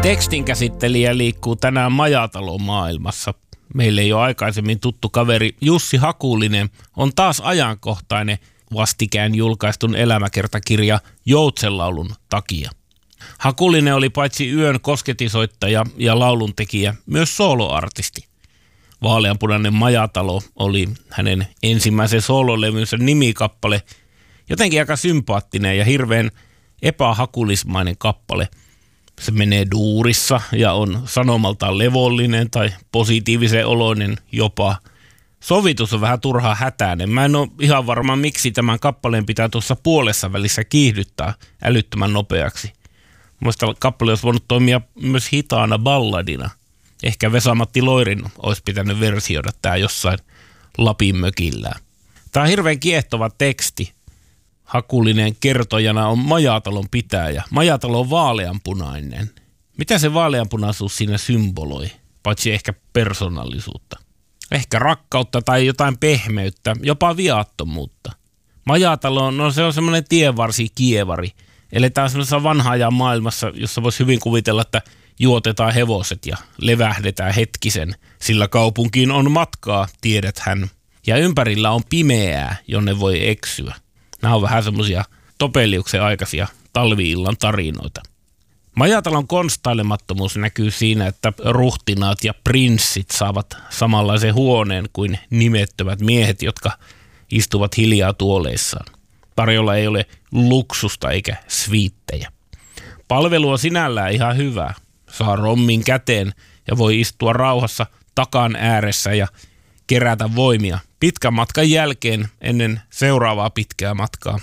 Tekstinkäsittelijä liikkuu tänään majatalon maailmassa. Meille ei ole aikaisemmin tuttu kaveri Jussi Hakulinen on taas ajankohtainen vastikään julkaistun elämäkertakirja Joutsenlaulun takia. Hakulinen oli paitsi yön kosketisoittaja ja lauluntekijä, myös sooloartisti. Vaaleanpunainen majatalo oli hänen ensimmäisen soololevynsä nimikappale, jotenkin aika sympaattinen ja hirveän epähakulismainen kappale. Se menee duurissa ja on sanomaltaan levollinen tai positiivisen oloinen jopa. Sovitus on vähän turhaa hätäinen. Mä en ole ihan varma, miksi tämän kappaleen pitää tuossa puolessa välissä kiihdyttää älyttömän nopeaksi. Mielestäni kappale olisi voinut toimia myös hitaana balladina. Ehkä Vesa-Matti Loirin olisi pitänyt versioida tämä jossain Lapin mökillään. Tämä on hirveän kiehtova teksti. Hakulinen kertojana on majatalon pitäjä. Majatalo on vaaleanpunainen. Mitä se vaaleanpunaisuus siinä symboloi, paitsi ehkä persoonallisuutta? Ehkä rakkautta tai jotain pehmeyttä, jopa viattomuutta. Majatalo, no se on semmoinen tienvarsi-kievari. Eletään semmoisessa vanhan ajan maailmassa, jossa voisi hyvin kuvitella, että juotetaan hevoset ja levähdetään hetkisen, sillä kaupunkiin on matkaa, tiedäthän. Ja ympärillä on pimeää, jonne voi eksyä. Nämä on vähän semmoisia Topeliuksen aikaisia talvi-illan tarinoita. Majatalon konstailemattomuus näkyy siinä, että ruhtinaat ja prinssit saavat samanlaisen huoneen kuin nimettömät miehet, jotka istuvat hiljaa tuoleissaan. Tarjolla ei ole luksusta eikä sviittejä. Palvelu on sinällään ihan hyvä. Saa rommin käteen ja voi istua rauhassa takan ääressä ja kerätä voimia pitkän matkan jälkeen ennen seuraavaa pitkää matkaa.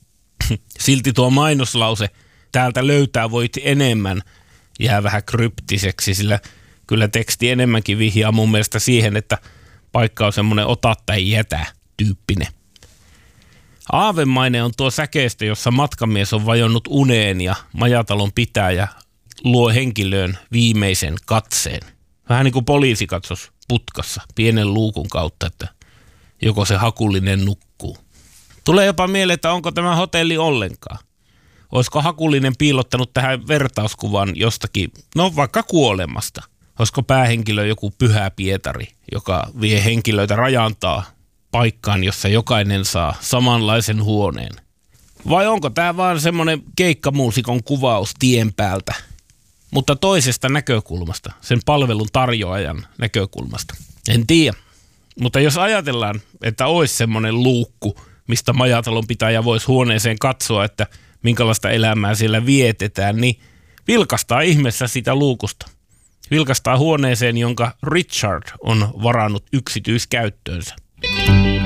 Silti tuo mainoslause, täältä löytää voit enemmän, jää vähän kryptiseksi, sillä kyllä teksti enemmänkin vihjaa mun mielestä siihen, että paikka on semmoinen ota tai jätä tyyppinen. Aavemainen on tuo säkeistö, jossa matkamies on vajonnut uneen ja majatalon pitäjä luo henkilöön viimeisen katseen. Vähän niin kuin poliisi katsoisi putkassa pienen luukun kautta, että joko se Hakulinen nukkuu. Tulee jopa mieleen, että onko tämä hotelli ollenkaan. Olisiko Hakulinen piilottanut tähän vertauskuvan jostakin, no vaikka kuolemasta. Olisiko päähenkilö joku Pyhä Pietari, joka vie henkilöitä rajantaa paikkaan, jossa jokainen saa samanlaisen huoneen. Vai onko tämä vaan semmoinen keikkamuusikon kuvaus tien päältä, mutta toisesta näkökulmasta, sen palvelun tarjoajan näkökulmasta? En tiedä, mutta jos ajatellaan, että olisi semmoinen luukku, mistä majatalon pitäjä voisi huoneeseen katsoa, että minkälaista elämää siellä vietetään, niin vilkastaa ihmeessä sitä luukusta. Vilkastaa huoneeseen, jonka Richard on varannut yksityiskäyttöönsä.